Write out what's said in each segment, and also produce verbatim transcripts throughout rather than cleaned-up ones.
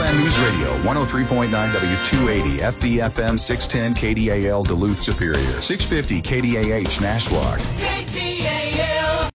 Southland News Radio, one oh three point nine W two eighty, F B F M six ten K D A L Duluth Superior, six fifty K D A H Nashwauk. K D A L.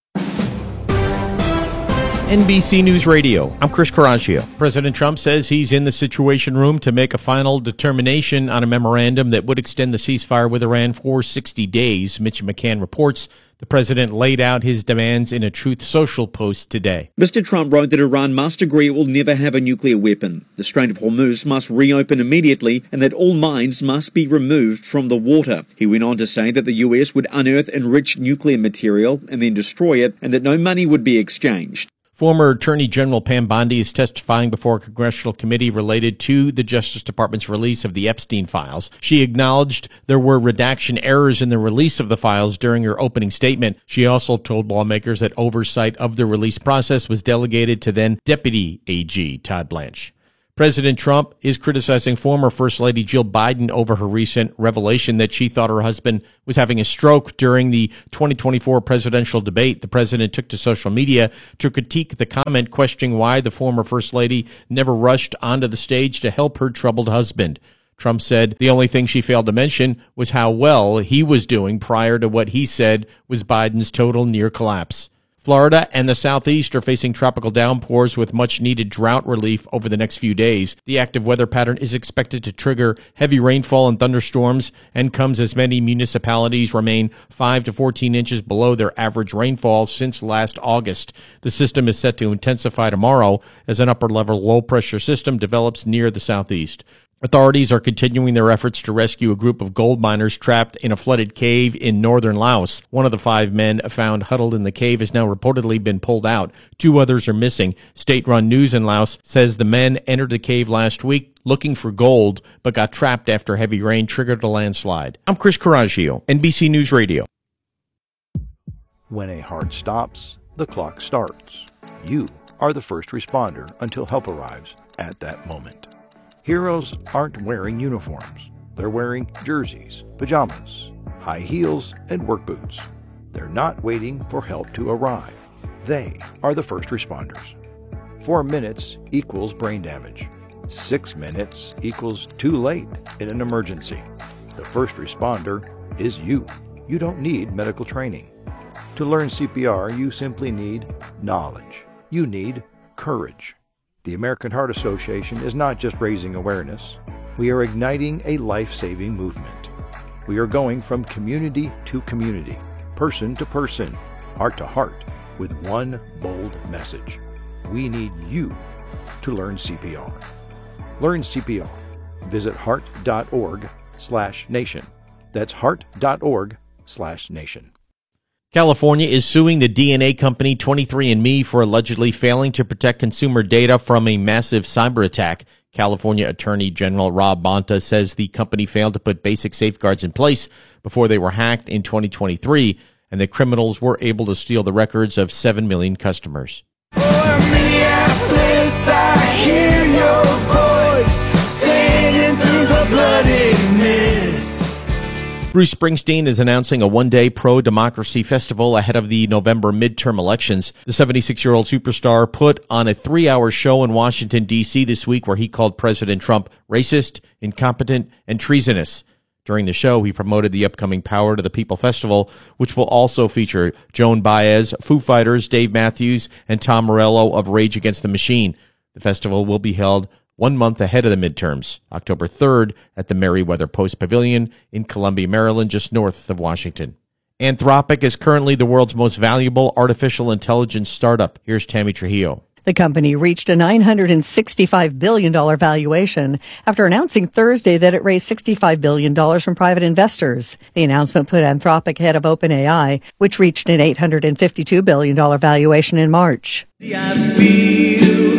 N B C News Radio, I'm Chris Coraggio. President Trump says he's in the Situation Room to make a final determination on a memorandum that would extend the ceasefire with Iran for sixty days. Mitch McCann reports the president laid out his demands in a Truth Social post today. Mister Trump wrote that Iran must agree it will never have a nuclear weapon. The Strait of Hormuz must reopen immediately and that all mines must be removed from the water. He went on to say that the U S would unearth enriched nuclear material and then destroy it and that no money would be exchanged. Former Attorney General Pam Bondi is testifying before a congressional committee related to the Justice Department's release of the Epstein files. She acknowledged there were redaction errors in the release of the files during her opening statement. She also told lawmakers that oversight of the release process was delegated to then Deputy A G Todd Blanche. President Trump is criticizing former First Lady Jill Biden over her recent revelation that she thought her husband was having a stroke during the twenty twenty-four presidential debate. The president took to social media to critique the comment, questioning why the former First Lady never rushed onto the stage to help her troubled husband. Trump said the only thing she failed to mention was how well he was doing prior to what he said was Biden's total near collapse. Florida and the Southeast are facing tropical downpours with much-needed drought relief over the next few days. The active weather pattern is expected to trigger heavy rainfall and thunderstorms and comes as many municipalities remain five to fourteen inches below their average rainfall since last August. The system is set to intensify tomorrow as an upper-level low-pressure system develops near the Southeast. Authorities are continuing their efforts to rescue a group of gold miners trapped in a flooded cave in northern Laos. One of the five men found huddled in the cave has now reportedly been pulled out. Two others are missing. State-run news in Laos says the men entered the cave last week looking for gold, but got trapped after heavy rain triggered a landslide. I'm Chris Coraggio, N B C News Radio. When a heart stops, the clock starts. You are the first responder until help arrives at that moment. Heroes aren't wearing uniforms. They're wearing jerseys, pajamas, high heels, and work boots. They're not waiting for help to arrive. They are the first responders. Four minutes equals brain damage. Six minutes equals too late in an emergency. The first responder is you. You don't need medical training. To learn C P R, you simply need knowledge. You need courage. The American Heart Association is not just raising awareness. We are igniting a life-saving movement. We are going from community to community, person to person, heart to heart, with one bold message. We need you to learn C P R. Learn C P R. Visit heart.org slash nation. That's heart.org slash nation. California is suing the D N A company twenty-three and me for allegedly failing to protect consumer data from a massive cyber attack. California Attorney General Rob Bonta says the company failed to put basic safeguards in place before they were hacked in twenty twenty-three, and the criminals were able to steal the records of seven million customers. Oh, Minneapolis, I hear your voice singing through the bloody mist. Bruce Springsteen is announcing a one-day pro-democracy festival ahead of the November midterm elections. The seventy-six-year-old superstar put on a three-hour show in Washington, D C this week where he called President Trump racist, incompetent, and treasonous. During the show, he promoted the upcoming Power to the People Festival, which will also feature Joan Baez, Foo Fighters, Dave Matthews, and Tom Morello of Rage Against the Machine. The festival will be held one month ahead of the midterms, October third, at the Merriweather Post Pavilion in Columbia, Maryland, just north of Washington. Anthropic is currently the world's most valuable artificial intelligence startup. Here's Tammy Trujillo. The company reached a nine hundred sixty-five billion dollars valuation after announcing Thursday that it raised sixty-five billion dollars from private investors. The announcement put Anthropic ahead of OpenAI, which reached an eight hundred fifty-two billion dollars valuation in March. I feel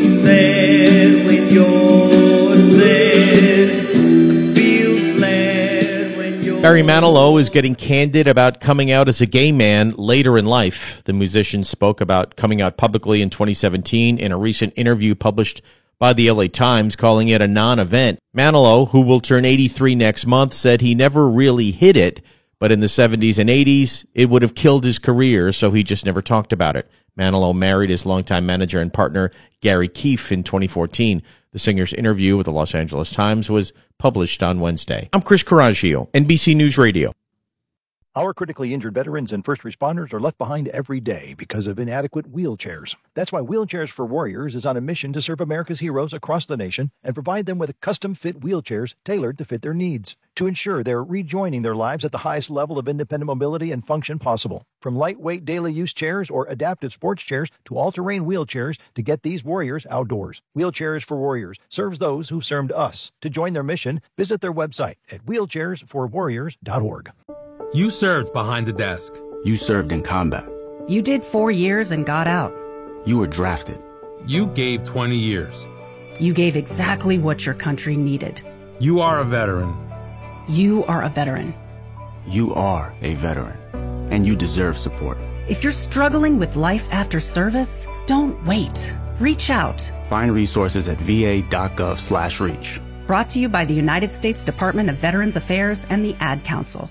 sad when you're sad. I feel glad when you're... Barry Manilow is getting candid about coming out as a gay man later in life. The musician spoke about coming out publicly in twenty seventeen in a recent interview published by the L A Times, calling it a non-event. Manilow, who will turn eighty-three next month, said he never really hid it, But in the seventies and eighties, it would have killed his career, so he just never talked about it. Manilow married his longtime manager and partner, Gary Keefe, in twenty fourteen. The singer's interview with the Los Angeles Times was published on Wednesday. I'm Chris Coraggio, N B C News Radio. Our critically injured veterans and first responders are left behind every day because of inadequate wheelchairs. That's why Wheelchairs for Warriors is on a mission to serve America's heroes across the nation and provide them with custom-fit wheelchairs tailored to fit their needs to ensure they're rejoining their lives at the highest level of independent mobility and function possible. From lightweight daily use chairs or adaptive sports chairs to all-terrain wheelchairs to get these warriors outdoors. Wheelchairs for Warriors serves those who've served us. To join their mission, visit their website at wheelchairs for warriors dot org. You served behind the desk. You served in combat. You did four years and got out. You were drafted. You gave twenty years. You gave exactly what your country needed. You are a veteran. You are a veteran. You are a veteran, and you deserve support. If you're struggling with life after service, don't wait. Reach out. Find resources at v a dot gov slash reach. Brought to you by the United States Department of Veterans Affairs and the Ad Council.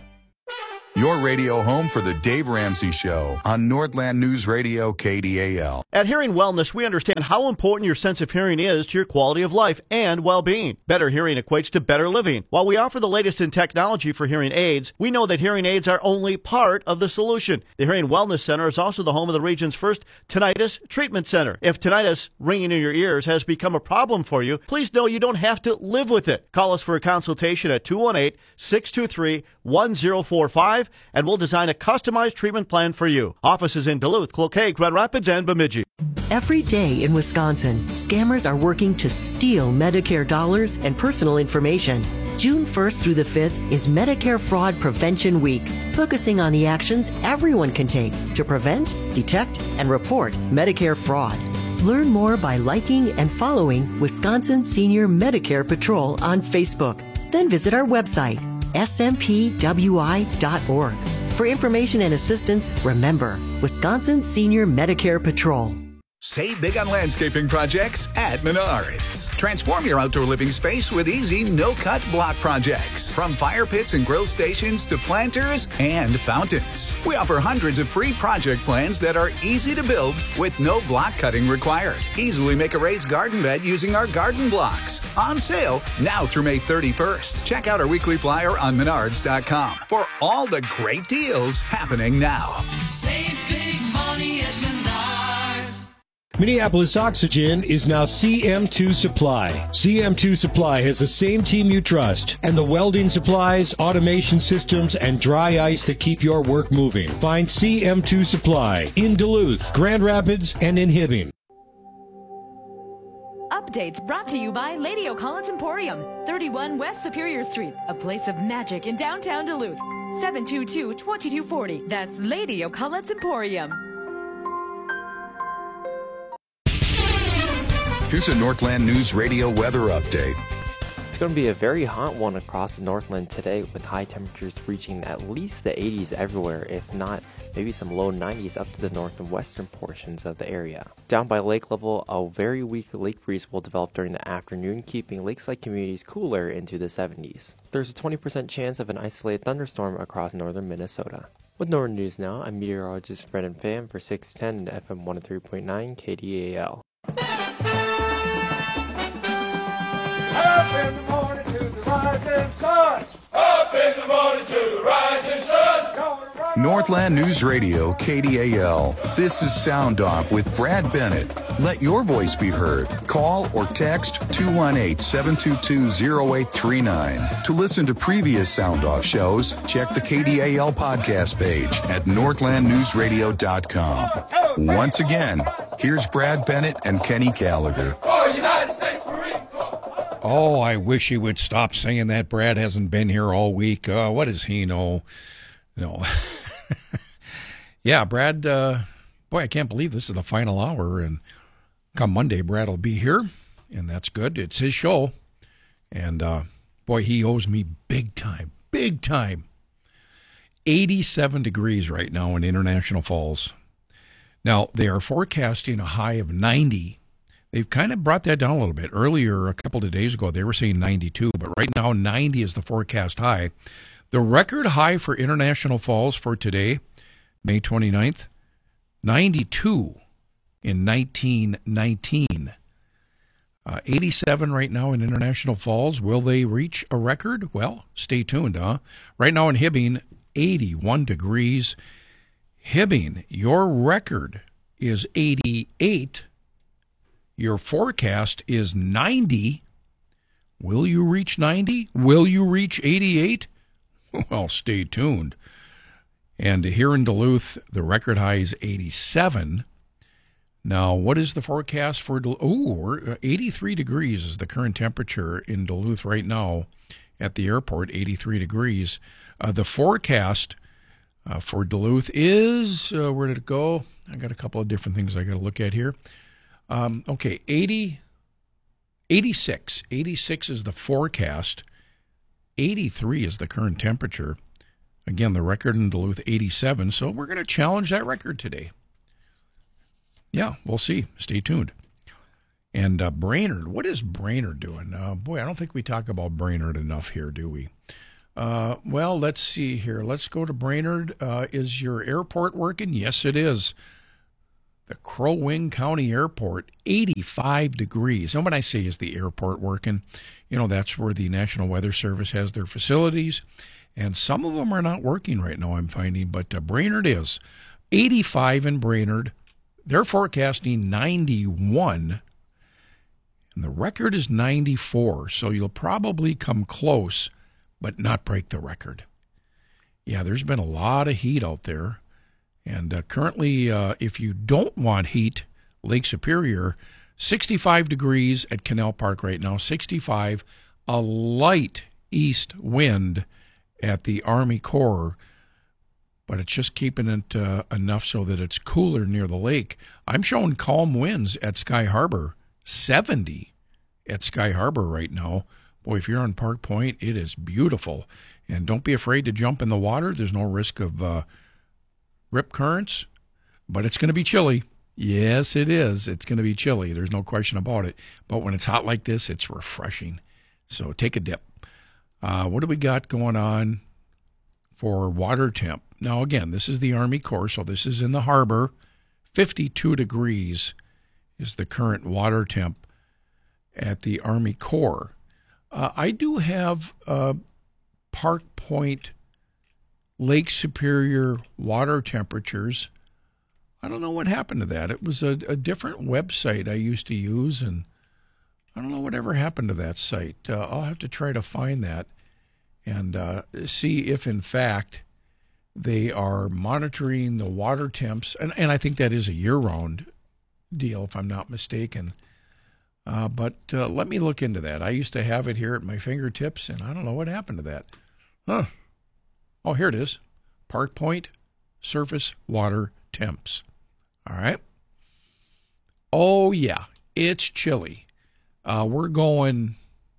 Your radio home for the Dave Ramsey Show on Northland News Radio K D A L. At Hearing Wellness, we understand how important your sense of hearing is to your quality of life and well-being. Better hearing equates to better living. While we offer the latest in technology for hearing aids, we know that hearing aids are only part of the solution. The Hearing Wellness Center is also the home of the region's first tinnitus treatment center. If tinnitus, ringing in your ears, has become a problem for you, please know you don't have to live with it. Call us for a consultation at two one eight, six two three, one zero four five. And we'll design a customized treatment plan for you. Offices in Duluth, Cloquet, Grand Rapids, and Bemidji. Every day in Wisconsin, scammers are working to steal Medicare dollars and personal information. June first through the fifth is Medicare Fraud Prevention Week, focusing on the actions everyone can take to prevent, detect, and report Medicare fraud. Learn more by liking and following Wisconsin Senior Medicare Patrol on Facebook. Then visit our website, S M P W I dot org. For information and assistance, remember, Wisconsin Senior Medicare Patrol. Save big on landscaping projects at Menards. Transform your outdoor living space with easy, no-cut block projects. From fire pits and grill stations to planters and fountains. We offer hundreds of free project plans that are easy to build with no block cutting required. Easily make a raised garden bed using our garden blocks. On sale now through May thirty-first. Check out our weekly flyer on menards dot com for all the great deals happening now. Save big money at Menards. Minneapolis Oxygen is now C M two Supply. C M two Supply has the same team you trust and the welding supplies, automation systems, and dry ice to keep your work moving. Find C M two Supply in Duluth, Grand Rapids, and in Hibbing. Updates brought to you by Lady O'Collins Emporium, thirty-one West Superior Street, a place of magic in downtown Duluth. seven two two, two two four zero. That's Lady O'Collins Emporium. Here's a Northland News Radio weather update. It's going to be a very hot one across the Northland today, with high temperatures reaching at least the eighties everywhere, if not maybe some low nineties up to the north and western portions of the area. Down by lake level, a very weak lake breeze will develop during the afternoon, keeping lakeside communities cooler into the seventies. There's a twenty percent chance of an isolated thunderstorm across northern Minnesota. With Northern News now, I'm meteorologist Brendan Pham for six ten and F M one oh three point nine K D A L. Up in the morning to the rising sun. Up in the morning to the rising sun. Northland News Radio, K D A L. This is Sound Off with Brad Bennett. Let your voice be heard. Call or text two one eight, seven two two, zero eight three nine. To listen to previous Sound Off shows, check the K D A L podcast page at northland news radio dot com. Once again, here's Brad Bennett and Kenny Gallagher. For United States Marine Corps. Oh, I wish he would stop saying that. Brad hasn't been here all week. Uh, what does he know? No. Yeah, Brad, uh, boy, I can't believe this is the final hour. And come Monday, Brad will be here, and that's good. It's his show. And, uh, boy, he owes me big time, big time. eighty-seven degrees right now in International Falls. Now, they are forecasting a high of ninety. They've kind of brought that down a little bit. Earlier, a couple of days ago, they were saying ninety-two, but right now ninety is the forecast high. The record high for International Falls for today, May twenty-ninth, ninety-two in nineteen nineteen. Uh, eighty-seven right now in International Falls. Will they reach a record? Well, stay tuned, huh? Right now in Hibbing, eighty-one degrees. Hibbing, your record is eighty-eight. Your forecast is ninety. Will you reach ninety? Will you reach eighty-eight? Well, stay tuned. And here in Duluth, the record high is eighty-seven. Now, what is the forecast for Duluth? Oh, eighty-three degrees is the current temperature in Duluth right now at the airport, eighty-three degrees. Uh, the forecast uh, for Duluth is, uh, where did it go? I got a couple of different things I got to look at here. Um, okay, eighty, eighty-six. eighty-six is the forecast. eighty-three is the current temperature. Again, the record in Duluth, eighty-seven. So we're going to challenge that record today. Yeah, we'll see. Stay tuned. And uh, Brainerd, what is Brainerd doing? Uh, boy, I don't think we talk about Brainerd enough here, do we? Uh, well, let's see here. Let's go to Brainerd. Uh, is your airport working? Yes, it is. The Crow Wing County Airport, eighty-five degrees. And when I say is the airport working, you know, that's where the National Weather Service has their facilities. And some of them are not working right now, I'm finding. But uh, Brainerd is. eighty-five in Brainerd. They're forecasting ninety-one. And the record is ninety-four. So you'll probably come close, but not break the record. Yeah, there's been a lot of heat out there. And uh, currently, uh, if you don't want heat, Lake Superior, sixty-five degrees at Canal Park right now, sixty-five, a light east wind at the Army Corps, but it's just keeping it uh, enough so that it's cooler near the lake. I'm showing calm winds at Sky Harbor, seventy at Sky Harbor right now. Boy, if you're on Park Point, it is beautiful. And don't be afraid to jump in the water. There's no risk of uh, rip currents, but it's going to be chilly. Yes, it is. It's going to be chilly. There's no question about it. But when it's hot like this, it's refreshing. So take a dip. Uh, what do we got going on for water temp? Now, again, this is the Army Corps, so this is in the harbor. fifty-two degrees is the current water temp at the Army Corps. Uh, I do have uh, Park Point Lake Superior water temperatures. I don't know what happened to that. It was a, a different website I used to use, and I don't know whatever happened to that site. Uh, I'll have to try to find that and uh, see if, in fact, they are monitoring the water temps. And, and I think that is a year-round deal, if I'm not mistaken. Uh, but uh, let me look into that. I used to have it here at my fingertips, and I don't know what happened to that. Huh. Oh, here it is. Park Point surface water temps. All right. Oh, yeah. It's chilly. Uh, we're going,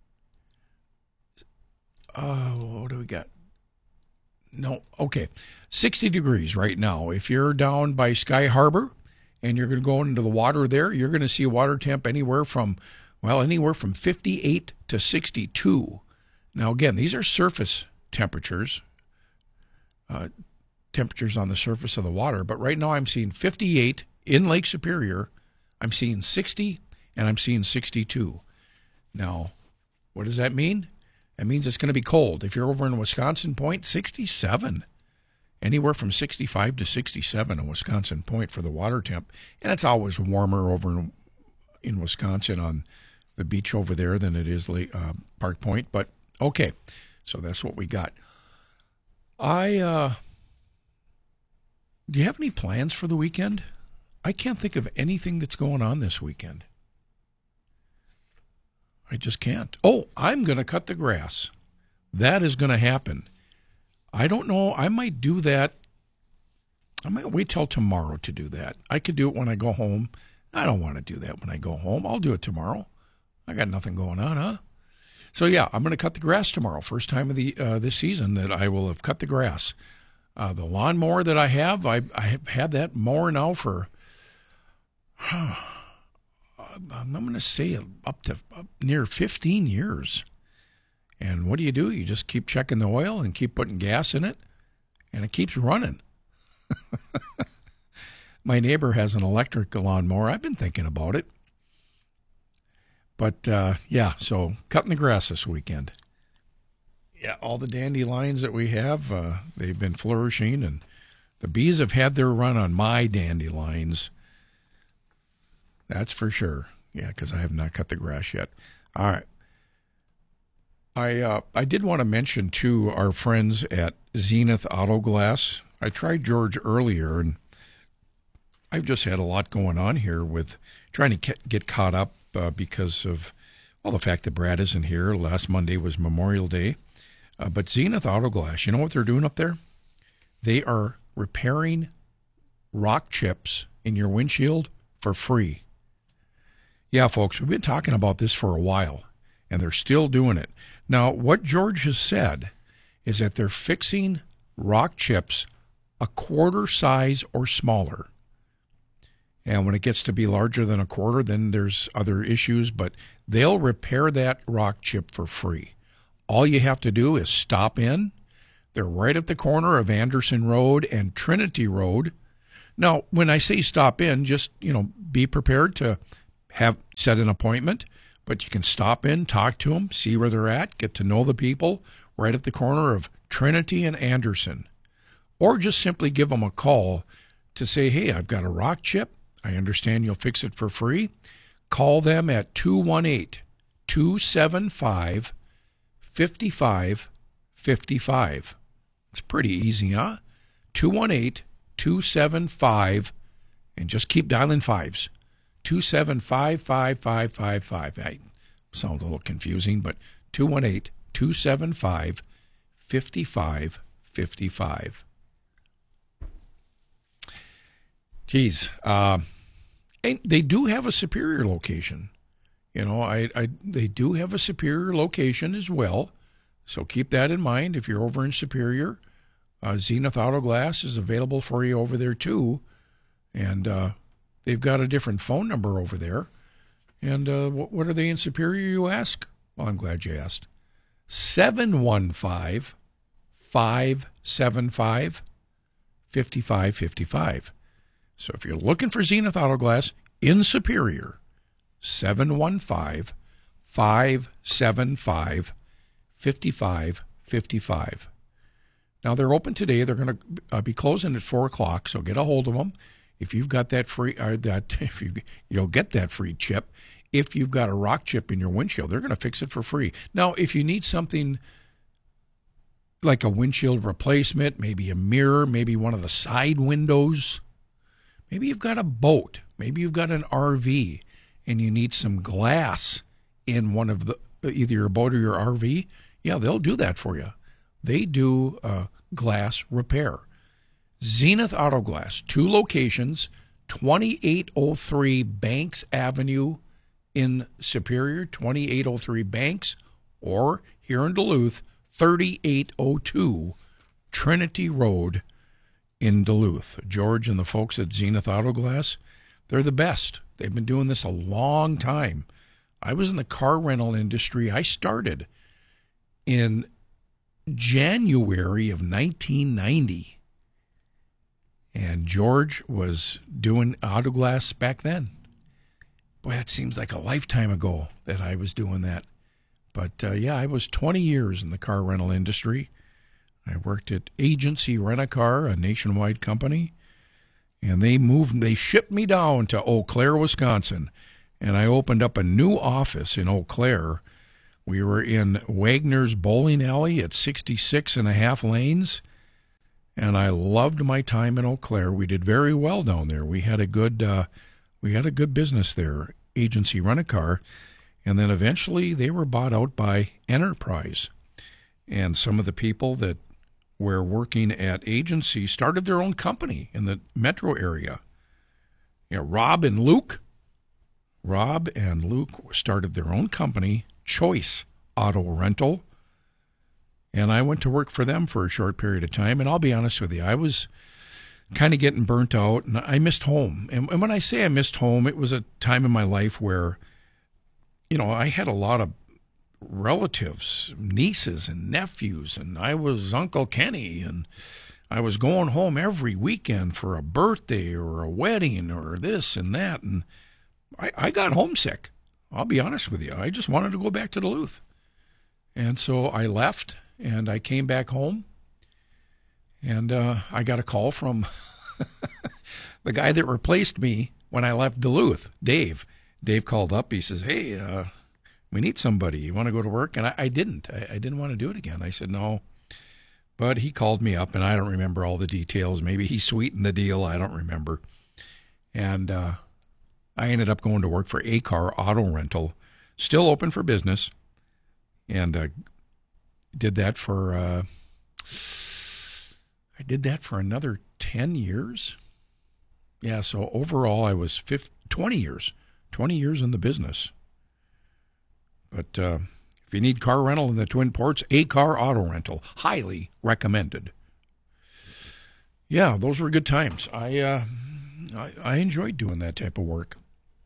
uh, what do we got? No, okay. sixty degrees right now. If you're down by Sky Harbor and you're going to go into the water there, you're going to see a water temp anywhere from, well, anywhere from fifty-eight to sixty-two. Now, again, these are surface temperatures. Uh, temperatures on the surface of the water, but right now I'm seeing fifty-eight in Lake Superior, I'm seeing sixty, and I'm seeing sixty-two. Now, what does that mean? That means it's going to be cold. If you're over in Wisconsin Point, sixty-seven. Anywhere from sixty-five to sixty-seven in Wisconsin Point for the water temp, and it's always warmer over in, in Wisconsin on the beach over there than it is uh, Park Point, but okay, so that's what we got. I, uh, do you have any plans for the weekend? I can't think of anything that's going on this weekend. I just can't. Oh, I'm going to cut the grass. That is going to happen. I don't know. I might do that. I might wait till tomorrow to do that. I could do it when I go home. I don't want to do that when I go home. I'll do it tomorrow. I got nothing going on, huh? So, yeah, I'm going to cut the grass tomorrow. First time of the uh, this season that I will have cut the grass. Uh, the lawnmower that I have, I, I have had that mower now for, huh, I'm going to say up to up near fifteen years. And what do you do? You just keep checking the oil and keep putting gas in it, and it keeps running. My neighbor has an electric lawnmower. I've been thinking about it. But, uh, yeah, so cutting the grass this weekend. Yeah, all the dandelions that we have, uh, they've been flourishing, and the bees have had their run on my dandelions. That's for sure. Yeah, because I have not cut the grass yet. All right. I uh, I did want to mention, too, our friends at Zenith Auto Glass. I tried George earlier, and I've just had a lot going on here with trying to get caught up uh, because of, well, the fact that Brad isn't here. Last Monday was Memorial Day. Uh, but Zenith Auto Glass, you know what they're doing up there? They are repairing rock chips in your windshield for free. Yeah, folks, we've been talking about this for a while, and they're still doing it. Now, what George has said is that they're fixing rock chips a quarter size or smaller. And when it gets to be larger than a quarter, then there's other issues, but they'll repair that rock chip for free. All you have to do is stop in. They're right at the corner of Anderson Road and Trinity Road. Now, when I say stop in, just, you know, be prepared to have set an appointment, but you can stop in, talk to them, see where they're at, get to know the people right at the corner of Trinity and Anderson. Or just simply give them a call to say, hey, I've got a rock chip. I understand you'll fix it for free. Call them at two one eight, two seven five, five five five five. It's pretty easy, huh? two one eight, two seven five, and just keep dialing fives. two seven five, five five five five. That sounds a little confusing, but two one eight, two seven five, five five five five. Geez, uh, and they do have a Superior location. You know, I, I they do have a Superior location as well, so keep that in mind. If you're over in Superior, uh, Zenith Auto Glass is available for you over there too, and uh, they've got a different phone number over there. And uh, what, what are they in Superior, you ask? Well, I'm glad you asked. seven one five, five seven five, five five five five. So if you're looking for Zenith Auto Glass in Superior, seven one five, five seven five, five five five five. Now, they're open today. They're going to uh, be closing at four o'clock, so get a hold of them. If you've got that free, or that if you you'll get that free chip. If you've got a rock chip in your windshield, they're going to fix it for free. Now, if you need something like a windshield replacement, maybe a mirror, maybe one of the side windows, maybe you've got a boat, maybe you've got an R V, and you need some glass in one of the either your boat or your R V, yeah, they'll do that for you. They do uh, glass repair. Zenith Auto Glass, two locations, twenty-eight oh three Banks Avenue in Superior, twenty-eight oh three Banks, or here in Duluth, thirty-eight oh two Trinity Road in Duluth. George and the folks at Zenith Auto Glass, they're the best. They've been doing this a long time. I was in the car rental industry. I started in January of nineteen ninety. And George was doing auto glass back then. Boy, that seems like a lifetime ago that I was doing that. But, uh, yeah, I was twenty years in the car rental industry. I worked at Agency Rent-A-Car, a nationwide company. And they moved, they shipped me down to Eau Claire, Wisconsin. And I opened up a new office in Eau Claire. We were in Wagner's Bowling Alley at sixty-six and a half lanes. And I loved my time in Eau Claire. We did very well down there. We had a good, uh, we had a good business there, Agency Rent-A-Car. And then eventually they were bought out by Enterprise. And some of the people that were working at Agency started their own company in the metro area. You know, Rob and Luke, Rob and Luke started their own company, Choice Auto Rental. And I went to work for them for a short period of time. And I'll be honest with you, I was kind of getting burnt out, and I missed home. And, and when I say I missed home, it was a time in my life where, you know, I had a lot of relatives, nieces and nephews, and I was Uncle Kenny, and I was going home every weekend for a birthday or a wedding or this and that, and I, I got homesick. I'll be honest with you. I just wanted to go back to Duluth. And so I left, and I came back home, and uh, I got a call from the guy that replaced me when I left Duluth, Dave. Dave called up. He says, hey, uh, we need somebody. You want to go to work? And I, I didn't. I, I didn't want to do it again. I said, no. But he called me up, and I don't remember all the details. Maybe he sweetened the deal. I don't remember. And uh, I ended up going to work for A-Car Auto Rental, still open for business, and uh, did that for uh, I did that for another ten years. Yeah, so overall I was fifty, twenty years, twenty years in the business. But uh, if you need car rental in the Twin Ports, A-Car Auto Rental, highly recommended. Yeah, those were good times. I, uh, I I enjoyed doing that type of work.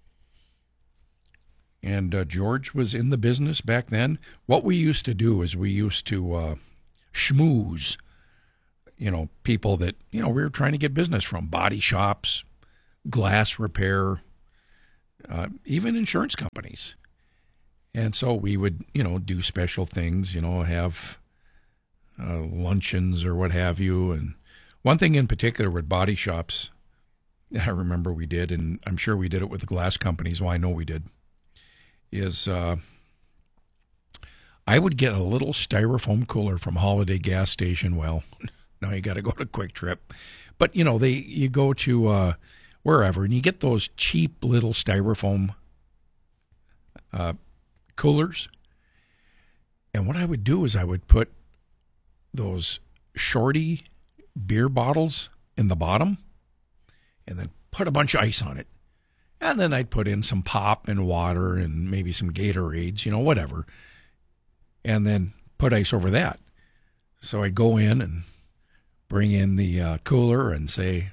And uh, George was in the business back then. What we used to do is we used to uh, schmooze, you know, people that, you know, we were trying to get business from, body shops, glass repair, uh, even insurance companies. And so we would, you know, do special things, you know, have uh, luncheons or what have you. And one thing in particular with body shops, I remember we did, and I'm sure we did it with the glass companies. Well, I know we did. Is uh, I would get a little styrofoam cooler from Holiday Gas Station. Well, now you got to go to Quick Trip, but you know they you go to uh, wherever and you get those cheap little styrofoam uh, coolers. And what I would do is I would put those shorty beer bottles in the bottom, and then put a bunch of ice on it. And then I'd put in some pop and water and maybe some Gatorades, you know, whatever. And then put ice over that. So I'd go in and bring in the uh, cooler and say,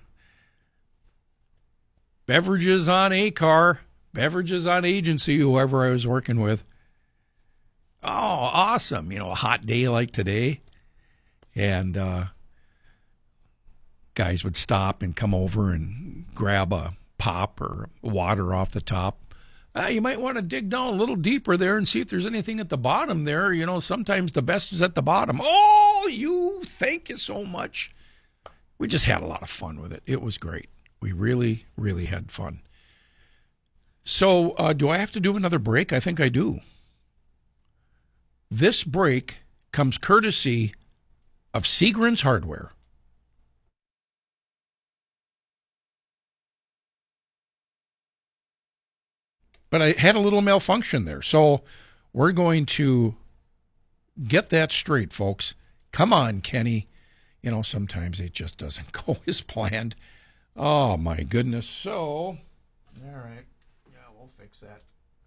beverages on A-Car, beverages on agency, whoever I was working with. Oh, awesome. You know, a hot day like today. And uh, guys would stop and come over and grab a pop or water off the top. Uh, you might want to dig down a little deeper there and see if there's anything at the bottom there. You know, sometimes the best is at the bottom. Oh, you, thank you so much. We just had a lot of fun with it. It was great. We really, really had fun. So uh, do I have to do another break? I think I do. This break comes courtesy of Seagren's Hardware. But I had a little malfunction there. So we're going to get that straight, folks. Come on, Kenny. You know, sometimes it just doesn't go as planned. Oh, my goodness. So, all right. Yeah, we'll fix that.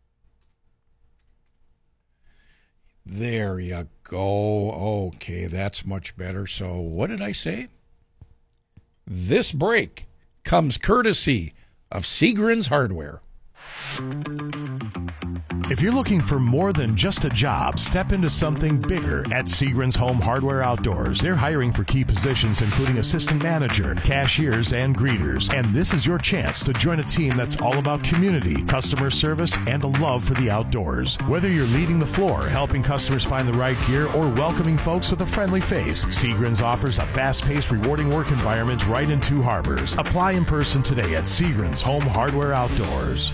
There you go. Okay, that's much better. So what did I say? This break comes courtesy of Seagren's Hardware. If you're looking for more than just a job, step into something bigger at Seagren's Home Hardware Outdoors. They're hiring for key positions including assistant manager, cashiers, and greeters. And this is your chance to join a team that's all about community, customer service, and a love for the outdoors. Whether you're leading the floor, helping customers find the right gear, or welcoming folks with a friendly face, Seagren's offers a fast-paced, rewarding work environment right in Two Harbors. Apply in person today at Seagren's Home Hardware Outdoors.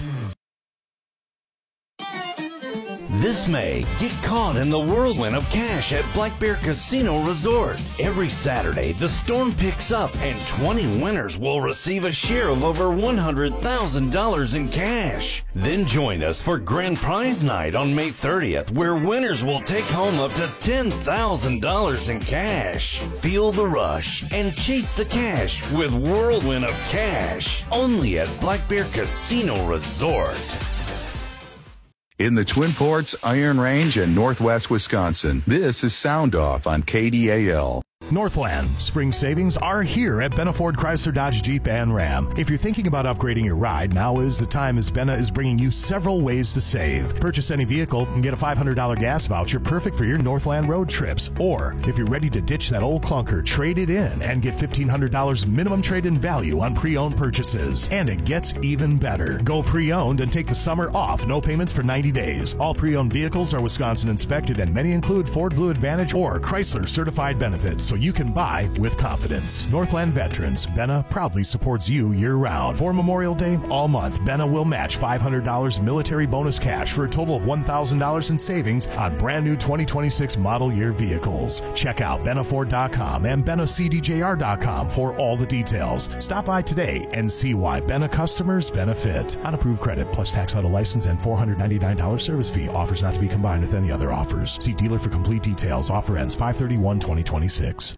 This May, get caught in the whirlwind of cash at Black Bear Casino Resort. Every Saturday, the storm picks up and twenty winners will receive a share of over one hundred thousand dollars in cash. Then join us for Grand Prize Night on May thirtieth, where winners will take home up to ten thousand dollars in cash. Feel the rush and chase the cash with Whirlwind of Cash, only at Black Bear Casino Resort. In the Twin Ports, Iron Range, and Northwest Wisconsin, this is Sound Off on K D A L. Northland. Spring savings are here at Benna Ford Chrysler Dodge Jeep and Ram. If you're thinking about upgrading your ride, now is the time, as Benna is bringing you several ways to save. Purchase any vehicle and get a five hundred dollars gas voucher perfect for your Northland road trips. Or, if you're ready to ditch that old clunker, trade it in and get fifteen hundred dollars minimum trade-in value on pre-owned purchases. And it gets even better. Go pre-owned and take the summer off. No payments for ninety days. All pre-owned vehicles are Wisconsin inspected, and many include Ford Blue Advantage or Chrysler certified benefits, so you can buy with confidence. Northland Veterans, Benna proudly supports you year-round. For Memorial Day, all month, Benna will match five hundred dollars military bonus cash for a total of one thousand dollars in savings on brand new twenty twenty-six model year vehicles. Check out benna ford dot com and benna c d j r dot com for all the details. Stop by today and see why Benna customers benefit. On approved credit plus tax auto license and four hundred ninety-nine dollars service fee. Offers not to be combined with any other offers. See dealer for complete details. Offer ends five thirty-one twenty twenty-six.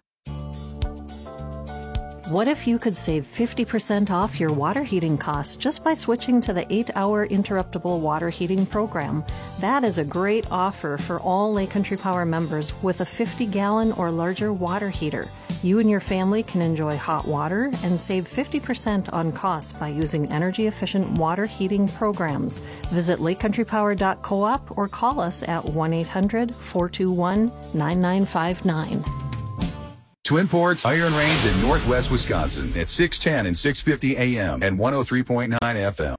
What if you could save fifty percent off your water heating costs just by switching to the eight-hour interruptible water heating program? That is a great offer for all Lake Country Power members with a fifty gallon or larger water heater. You and your family can enjoy hot water and save fifty percent on costs by using energy-efficient water heating programs. Visit lake country power dot coop or call us at one eight hundred, four two one, nine nine five nine. Twin Ports Iron Range in Northwest Wisconsin at six ten and six fifty A M and one oh three point nine F M.